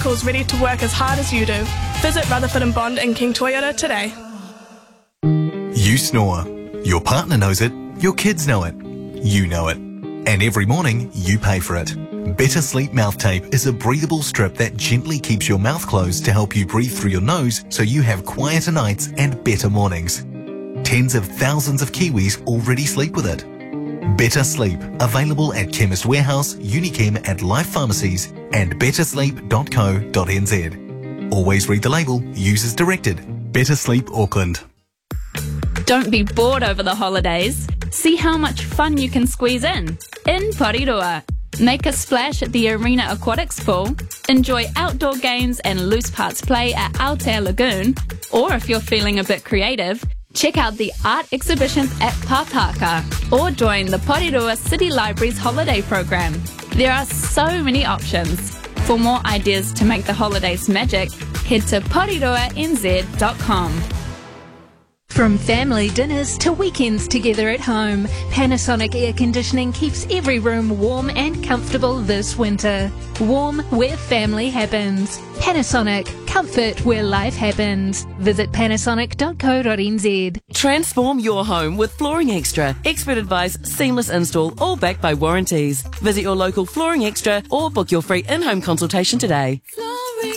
vehicles ready to work as hard as you do. Visit Rutherford and Bond in King Toyota today. You snore. Your partner knows it. Your kids know it. You know it. And every morning, you pay for it. Better Sleep Mouth Tape is a breathable strip that gently keeps your mouth closed to help you breathe through your nose so you have quieter nights and better mornings. Tens of thousands of Kiwis already sleep with it. Better Sleep, available at Chemist Warehouse, Unichem at Life Pharmacies and bettersleep.co.nz. Always read the label, use as directed. Better Sleep Auckland. Don't be bored over the holidays. See how much fun you can squeeze in Porirua. Make a splash at the Arena Aquatics Pool, enjoy outdoor games and loose parts play at Aotea Lagoon, or if you're feeling a bit creative, check out the art exhibitions at Papaka, or join the Porirua City Library's holiday program. There are so many options. For more ideas to make the holidays magic, head to poriruanz.com. From family dinners to weekends together at home, Panasonic Air Conditioning keeps every room warm and comfortable this winter. Warm where family happens. Panasonic, comfort where life happens. Visit panasonic.co.nz. Transform your home with Flooring Extra. Expert advice, seamless install, all backed by warranties. Visit your local Flooring Extra or book your free in-home consultation today.